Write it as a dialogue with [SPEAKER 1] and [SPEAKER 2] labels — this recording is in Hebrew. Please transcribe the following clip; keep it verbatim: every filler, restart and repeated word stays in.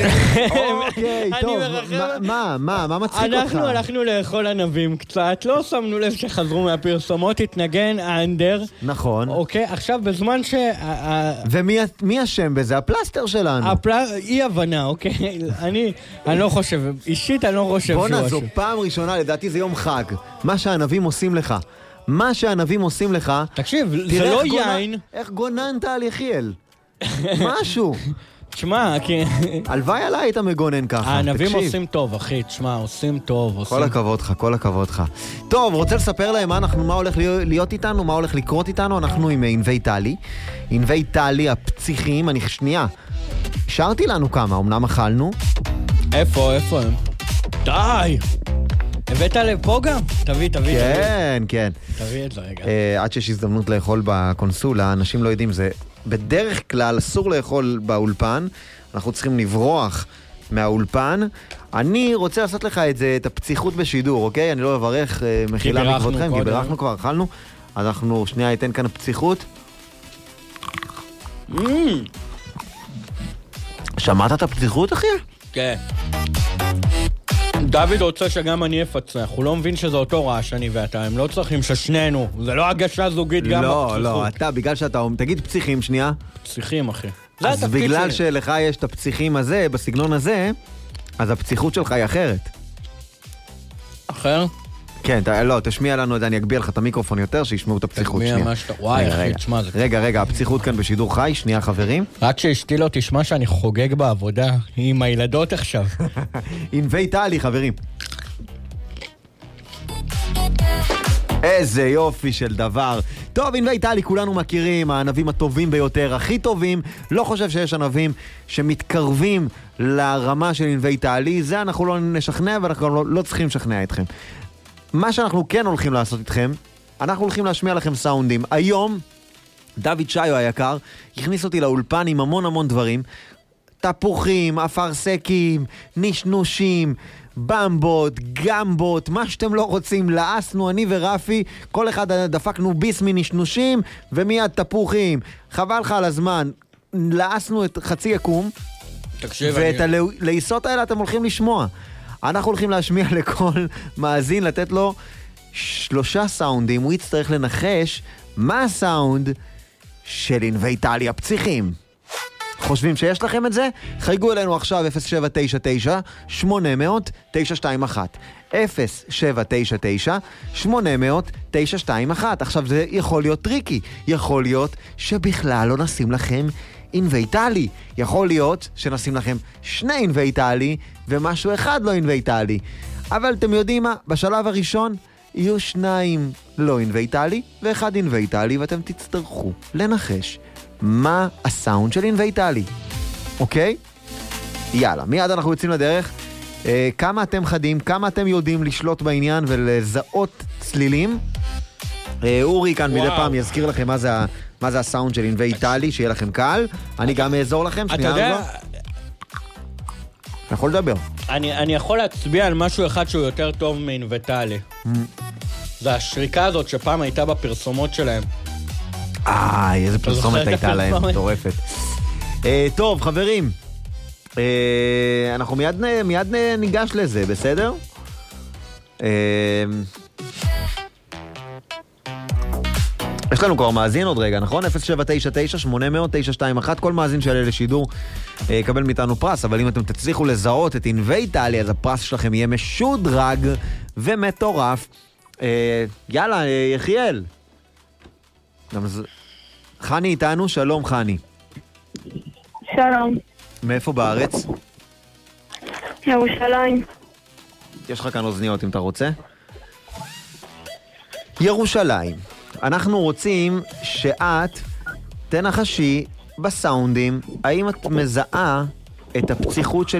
[SPEAKER 1] אוקיי, טוב, מה, מה, מה מצחיק אותך?
[SPEAKER 2] אנחנו הלכנו לאכול ענבים קצת, לא שמנו לב שחזרו מהפרסומות, התנגן אנדר.
[SPEAKER 1] נכון.
[SPEAKER 2] אוקיי, עכשיו בזמן ש...
[SPEAKER 1] ומי אשם בזה? הפלסטר שלנו.
[SPEAKER 2] אי הבנה, אוקיי? אני לא חושב, אישית אני לא חושב שהוא
[SPEAKER 1] בונה,
[SPEAKER 2] אשם.
[SPEAKER 1] זו פעם ראשונה, לדעתי זה יום חג. מה שהענבים עושים לך. מה שהענבים עושים לך...
[SPEAKER 2] תקשיב, זה לא יין.
[SPEAKER 1] איך גוננת על יחיאל? משהו.
[SPEAKER 2] תשמע, כי...
[SPEAKER 1] הלוואי עליי היית מגונן ככה.
[SPEAKER 2] הענבים עושים טוב, אחי, תשמע, עושים טוב.
[SPEAKER 1] כל הכבוד לך, כל הכבוד לך. טוב, רוצה לספר להם מה אנחנו, מה הולך להיות איתנו, מה הולך לקרות איתנו? אנחנו עם ענבי טלי. ענבי טלי הפציחים, אני שנייה. השארתי לנו כמה, אמנם אכלנו.
[SPEAKER 2] איפה, איפה הם? די! הבאת לפה גם? תביא, תביא, תביא.
[SPEAKER 1] כן, כן.
[SPEAKER 2] תביא את זה רגע.
[SPEAKER 1] עד שיש הזדמנות לאכול בקונסולה, אנשים לא יודעים, זה בדרך כלל אסור לאכול באולפן, אנחנו צריכים לברוח מהאולפן. אני רוצה לעשות לך את זה, את הפציחות בשידור, אוקיי? אני לא אברך, מחילה מכבודכם, כי בירכנו כבר, אכלנו. אז אנחנו שנייה ייתן כאן הפציחות. שמעת את הפציחות, אחי?
[SPEAKER 2] כן. דוד רוצה שגם אני אפצח, הוא לא מבין שזה אותו רעש אני ואתה, הם לא צריכים ששנינו, זה לא הגשה זוגית גם בפציחות.
[SPEAKER 1] לא, לא, אתה, בגלל שאתה, תגיד פציחים שנייה.
[SPEAKER 2] פציחים, אחי.
[SPEAKER 1] אז בגלל שלך יש את הפציחים הזה, בסגנון הזה, אז הפציחות שלך היא אחרת.
[SPEAKER 2] אחר?
[SPEAKER 1] כן, לא, תשמיע לנו את זה, אני אגביה לך את המיקרופון יותר, שישמעו את הפציחות שנייה.
[SPEAKER 2] תשמיע מה שאתה, וואי אחי, תשמע זה...
[SPEAKER 1] רגע, רגע, הפציחות כאן בשידור חי, שנייה חברים.
[SPEAKER 2] רק שאשתי לא תשמע שאני חוגג בעבודה, עם הילדות עכשיו.
[SPEAKER 1] ענבי טלי, חברים. איזה יופי של דבר. טוב, ענבי טלי, כולנו מכירים, הענבים הטובים ביותר, הכי טובים. לא חושב שיש ענבים שמתקרבים לרמה של ענבי טלי, זה אנחנו לא נשכנע ואנחנו לא, לא צריכים לשכנע אתכם. מה שאנחנו כן הולכים לעשות איתכם, אנחנו הולכים להשמיע לכם סאונדים. היום, דוד שיו היקר, הכניס אותי לאולפן עם המון המון דברים. תפוחים, אפרסקים, נשנושים, במבות, גמבות, מה שאתם לא רוצים, לעסנו, אני ורפי, כל אחד דפקנו ביס מנשנושים ומיד תפוחים. חבל לך על הזמן, לעסנו את חצי יקום, ואת אני... הלעיסות האלה אתם הולכים לשמוע. אנחנו הולכים להשמיע לכל מאזין, לתת לו שלושה סאונדים, הוא יצטרך לנחש מה הסאונד של ענבי טלי הפציחים. חושבים שיש לכם את זה? חייגו אלינו עכשיו אפס שבע תשע תשע שמונה אפס אפס תשע שתיים אחת אפס שבע תשע תשע שמונה אפס אפס תשע שתיים אחת. עכשיו זה יכול להיות טריקי, יכול להיות שבכלל לא נשים לכם ענבי טלי, יכול להיות שנשים לכם שני ענבי טלי ומשהו אחד לא ענבי טלי, אבל אתם יודעים מה? בשלב הראשון יהיו שניים לא ענבי טלי ואחד ענבי טלי, ואתם תצטרכו לנחש מה הסאונד של ענבי טלי. אוקיי? יאללה, מיד אנחנו יוצאים לדרך. אה, כמה אתם חדים, כמה אתם יודעים לשלוט בעניין ולזהות צלילים. אה, אורי כאן מדי פעם יזכיר לכם מה זה, מה זה הסאונד של ענבי טלי, שיהיה לכם קל. אני גם אעזור לכם.
[SPEAKER 2] אתה יודע...
[SPEAKER 1] אני יכול לדבר.
[SPEAKER 2] אני, אני יכול להצביע על משהו אחד שהוא יותר טוב מענבי טלי. זה השריקה הזאת שפעם הייתה בפרסומות שלהם.
[SPEAKER 1] איי, איזה פרסומת הייתה להם, מטורפת. טוב, חברים, אנחנו מיד ניגש לזה, בסדר? יש לנו כבר מאזין עוד רגע, נכון? אפס שבע תשע תשע שמונה אפס אפס תשע שתיים אחת, כל מאזין שעלה לשידור יקבל מאיתנו פרס, אבל אם אתם תצליחו לזהות את ענבי טלי, אז הפרס שלכם יהיה משודרג ומטורף. יאללה, יחיאל. חני איתנו, שלום חני.
[SPEAKER 3] שלום.
[SPEAKER 1] מאיפה בארץ?
[SPEAKER 3] ירושלים.
[SPEAKER 1] יש לך כאן אוזניות אם אתה רוצה. ירושלים. אנחנו רוצים שאת תנחשי בסאונדים האם את מזהה את הפציחות של